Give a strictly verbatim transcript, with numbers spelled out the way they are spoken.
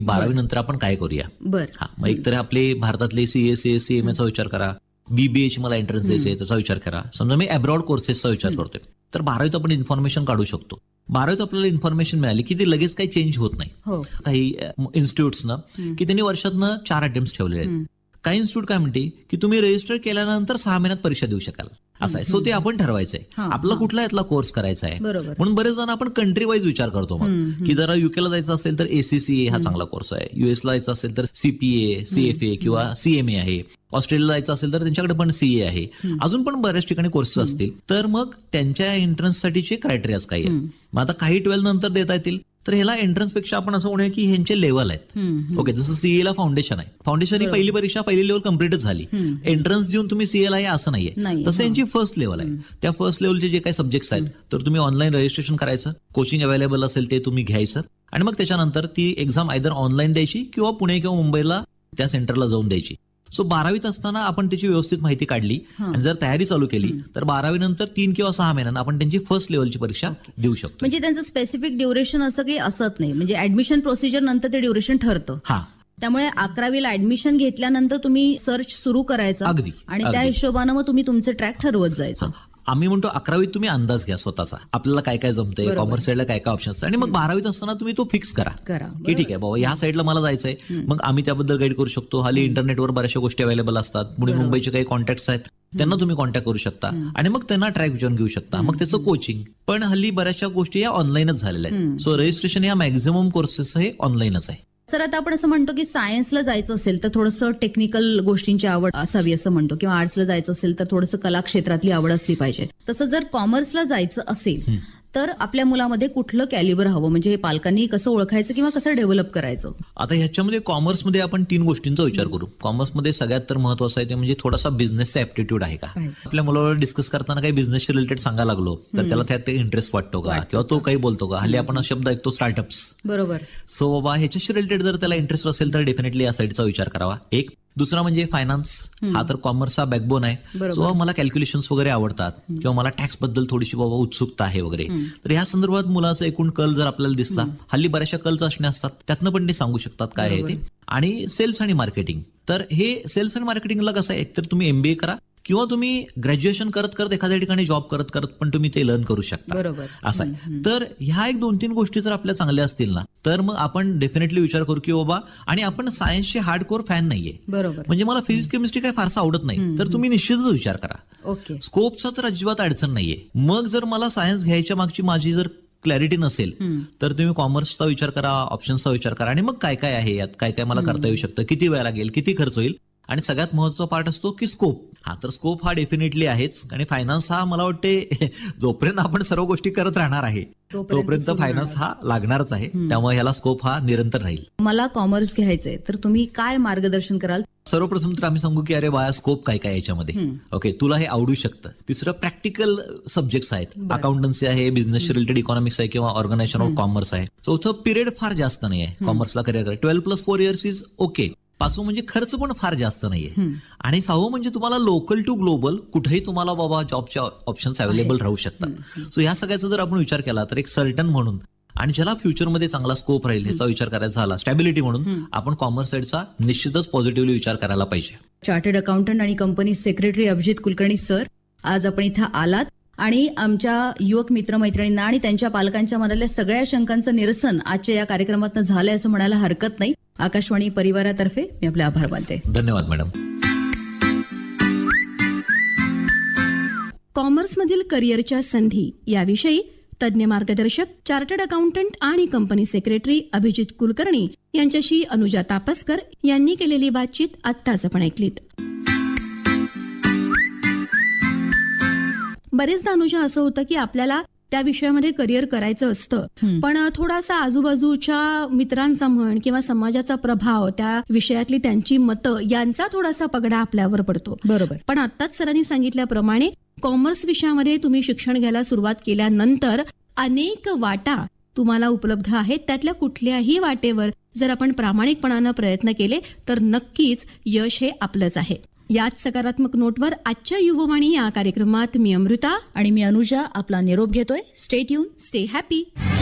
बारावी नंतर आपण काय करूया. बर हा मग एकतर आपले भारतातले CA C S C M एचा विचार करा, बीबीएची मला एंट्रन्स द्यायचे त्याचा विचार करा. समजा मी अब्रॉड कोर्सेसचा विचार करतोय तर बारावीत आपण इन्फॉर्मेशन काढू शकतो. बारावीत आपल्याला इन्फॉर्मेशन मिळाली की ती लगेच काही चेंज होत नाही. हो काही इन्स्टिट्यूट्सनं की त्यांनी वर्षातनं चार अटेम्प्ट ठेवलेले आहेत. काही इन्स्टिट्यूट काय म्हणते की तुम्ही रजिस्टर केल्यानंतर सहा महिन्यात परीक्षा देऊ शकाल असं आहे. सो ते आपण ठरवायचंय हा, आपला हा. कुठला यातला कोर्स करायचा आहे. बरोबर. म्हणून बरेच जण आपण कंट्री वाईज विचार करतो मग की जरा युकेला जायचं असेल तर एसीसीए हा चांगला कोर्स आहे, युएसला जायचं असेल तर सीपीए सीएफए किंवा सीएमए आहे, ऑस्ट्रेलियाला जायचं असेल तर त्यांच्याकडे पण सीए आहे, अजून पण बऱ्याच ठिकाणी कोर्सेस असतील. तर मग त्यांच्या एंट्रन्स साठीचे क्रायटेरियाज काही आहेत. मग आता काही ट्वेल्थ नंतर देता येतील तर ह्याला एंट्रन्स पेक्षा आपण असं म्हणूया की ह्यांचे लेवल आहेत. ओके, जसं सीए ला फाउंडेशन आहे, फाउंडेशन ही पहिली परीक्षा पहिली लेवल कम्प्लीटच झाली, एंट्रन्स देऊन तुम्ही सीए ला आहे असं नाहीये. तसं यांची फर्स्ट लेवल आहे. त्या फर्स्ट लेवलचे जे काही सब्जेक्ट्स आहेत तर तुम्ही ऑनलाईन रजिस्ट्रेशन करायचं, कोचिंग अवेलेबल असेल ते तुम्ही घ्यायचं आणि मग त्याच्यानंतर ती एक्झाम आयदर ऑनलाईन द्यायची किंवा पुणे किंवा मुंबईला त्या सेंटरला जाऊन द्यायची. सो बारावीत असताना आपण त्याची व्यवस्थित माहिती काढली आणि जर तयारी चालू केली तर बारावी नंतर तीन किंवा सहा महिन्यांना आपण त्यांची फर्स्ट लेवलची परीक्षा देऊ शकतो. म्हणजे त्यांचं स्पेसिफिक ड्युरेशन असं काही असत नाही, म्हणजे ऍडमिशन प्रोसिजर नंतर ते ड्युरेशन ठरतं. हा त्यामुळे अकरावीला ऍडमिशन घेतल्यानंतर तुम्ही सर्च सुरू करायचं अगदी, आणि त्या अगदी. हिशोबानं मग तुम्ही तुमचं ट्रॅक ठरवत जायचं. आम्ही म्हणतो अकरावीत तुम्ही अंदाज घ्या स्वतःचा, आपल्याला काय काय जमतंय, बरोबर. कॉमर्स साईडला काय काय ऑप्शन्स आणि मग बारावीत असताना तुम्ही तो फिक्स करा करा. की ठीक आहे बाबा ह्या साईडला मला जायचंय, मग आम्ही त्याबद्दल गाईड करू शकतो. हल्ली इंटरनेटवर बऱ्याचशा गोष्टी अवेलेबल असतात, पुणे बरोबर. मुंबईचे काही कॉन्टॅक्ट्स आहेत त्यांना तुम्ही कॉन्टॅक्ट करू शकता आणि मग त्यांना ट्रॅक विचारून घेऊ शकता. मग त्याचं कोचिंग पण हल्ली बऱ्याचशा गोष्टी या ऑनलाईनच झालेल्या आहेत. सो रजिस्ट्रेशन या मॅक्झिमम कोर्सेस हे ऑनलाईनच आहे. सर आता आपण असं म्हणतो की सायन्सला जायचं असेल तर थोडंसं टेक्निकल गोष्टींची आवड असावी असं म्हणतो, किंवा आर्ट्सला जायचं असेल तर थोडंसं कला क्षेत्रातली आवड असली पाहिजे. तसं जर कॉमर्सला जायचं असेल तर आपल्या मुलामध्ये कुठलं कॅलिबर हवं, म्हणजे हे पालकांनी कसं ओळखायचं किंवा कसं डेव्हलप करायचं? आता ह्याच्यामध्ये कॉमर्समध्ये आपण तीन गोष्टींचा विचार करू. कॉमर्समध्ये सगळ्यात तर महत्वाचं आहे ते म्हणजे थोडासा बिझनेसचा ऍप्टिट्यूड आहे का. आपल्या मुलावर डिस्कस करताना काही बिझनेस रिलेटेड सांगायला लागलो तर त्याला त्यात इंटरेस्ट वाटतो का, किंवा तो काही बोलतो का. हल्ली आपण शब्द ऐकतो स्टार्टअप्स. बरोबर. सो बाबा ह्याच्याशी रिलेटेड जर त्याला इंटरेस्ट असेल तर डेफिनेटली या साईडचा विचार करावा. एक दुसरा म्हणजे फायनान्स, हा तर कॉमर्सचा बॅकबोन आहे. सो मला कॅल्क्युलेशन्स वगैरे आवडतात किंवा मला टॅक्स बद्दल थोडीशी बाबा उत्सुकता आहे वगैरे, तर ह्या संदर्भात मुलाचा एकूण कल जर आपल्याला दिसला, हल्ली बऱ्याचशा कल्स असणे असतात त्यातनं पण ते सांगू शकतात काय आहे ते. आणि सेल्स आणि मार्केटिंग, तर हे सेल्स आणि मार्केटिंगला कसं आहे, एकतर तुम्ही एमबीए करा किंवा तुम्ही ग्रॅज्युएशन करत करत एखाद्या ठिकाणी जॉब करत करत पण तुम्ही ते लर्न करू शकता. बरोबर. असं आहे. तर ह्या एक दोन तीन गोष्टी जर आपल्या चांगल्या असतील ना तर मग आपण डेफिनेटली विचार करू की बाबा, आणि आपण सायन्सचे हार्ड कोर फॅन नाहीये, बरोबर, म्हणजे मला फिजिक्स केमिस्ट्री काय फारसं आवडत नाही, तर तुम्ही निश्चितच विचार करा. ओके. स्कोपचा तर अजिबात अडचण नाहीये. मग जर मला सायन्स घ्यायच्या मागची माझी जर क्लॅरिटी नसेल तर तुम्ही कॉमर्सचा विचार करा, ऑप्शन्सचा विचार करा आणि मग काय काय आहे यात, काय काय मला करता येऊ शकतं, किती वेळ लागेल, किती खर्च होईल. आणि सगळ्यात महत्वाचा पार्ट असतो की स्कोप. हा तर स्कोप हा डेफिनेटली आहेच, आणि फायनान्स हा मला वाटते जोपर्यंत आपण सर्व गोष्टी करत राहणार आहे तोपर्यंत फायनान्स हा लागणारच आहे. त्यामुळे ह्याला स्कोप हा निरंतर राहील. मला कॉमर्स घ्यायचंय तर तुम्ही काय मार्गदर्शन कराल? सर्वप्रथम तर आम्ही सांगू की अरे बाया स्कोप काय काय याच्यामध्ये, ओके तुला हे आवडू शकतं. तिसरं प्रॅक्टिकल सब्जेक्ट्स आहेत, अकाउंटन्सी आहे, बिझनेस रिलेटेड इकॉनॉमिक्स आहे किंवा ऑर्गनायझेशन ऑफ कॉमर्स आहे. चौथं पिरियड फार जास्त नाही आहे कॉमर्सला करिअर करायला, twelve plus four years is okay. पाचवं म्हणजे खर्च पण फार जास्त नाहीये. आणि सहावं म्हणजे तुम्हाला लोकल टू ग्लोबल कुठेही तुम्हाला बाबा जॉबच्या ऑप्शन्स अवेलेबल राहू शकतात. सो या सगळ्याचा जर आपण विचार केला तर एक सर्टन म्हणून आणि ज्याला फ्युचरमध्ये चांगला स्कोप राहील ह्याचा विचार करायचा झाला, स्टॅबिलिटी म्हणून आपण कॉमर्स साईडचा निश्चितच पॉझिटिव्हली विचार करायला पाहिजे. चार्टर्ड अकाउंटंट आणि company secretary Abhijit Kulkarni sir, आज आपण इथं आलात आणि आमच्या युवक मित्रमैत्रिणींना आणि त्यांच्या पालकांच्या मनातल्या सगळ्या शंकांचं निरसन आजच्या या कार्यक्रमातून झालंय असं म्हणायला हरकत नाही. आकाशवाणी परिवारातर्फे मी आपले आभार मानते. धन्यवाद मॅडम. कॉमर्समधील करिअरच्या संधी याविषयी तज्ज्ञ मार्गदर्शक चार्टर्ड अकाउंटंट आणि कंपनी सेक्रेटरी अभिजित कुलकर्णी यांच्याशी अनुजा तापसकर यांनी केलेली बातचीत आत्ताच आपण ऐकलीत. बरेचदा अनुजा असं होतं की आपल्याला त्या विषयामध्ये करिअर करायचं असतं, पण थोडासा आजूबाजूच्या मित्रांचा म्हण किंवा समाजाचा प्रभाव, त्या विषयातली त्यांची मतं यांचा थोडासा पगडा आपल्यावर पडतो. बरोबर. पण आत्ताच सरांनी सांगितल्याप्रमाणे कॉमर्स विषयामध्ये तुम्ही शिक्षण घ्यायला सुरुवात केल्यानंतर अनेक वाटा तुम्हाला उपलब्ध आहेत. त्यातल्या कुठल्याही वाटेवर जर आपण प्रामाणिकपणानं प्रयत्न केले तर नक्कीच यश हे आपलंच आहे. याच सकारात्मक नोटवर आजच्या युववाणी या कार्यक्रमात मी अमृता आणि मी अनुजा आपला निरोप घेतोय. Stay tune, stay happy.